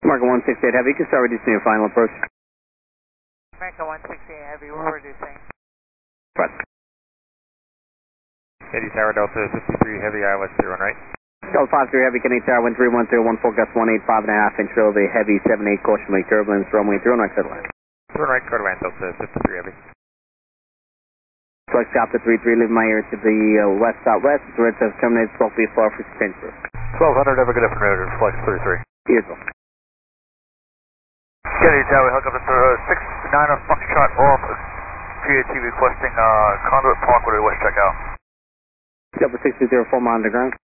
America 168 Heavy, you can start reducing your final approach. America 168 Heavy, we're reducing. Press. Eddie Tower Delta 53 Heavy, ILS 01 right. Delta 53 Heavy, Kennedy Tower 1310 forecast 185.5 inch fill, the Heavy 78 caution lake turbulence, runway 30 right, clear to land. 01 right, clear to land, Delta 53 Heavy. Flex Chopper 33, leaving my ear to the west-southwest, red says terminated, spoke before for change for. 1200, have a good afternoon, Flex 33. Beautiful. Kennedy Tower, helicopter 69 on Foxtrot off, PAT requesting Conduit Parkway West checkout. Delta 620, 4 mile underground.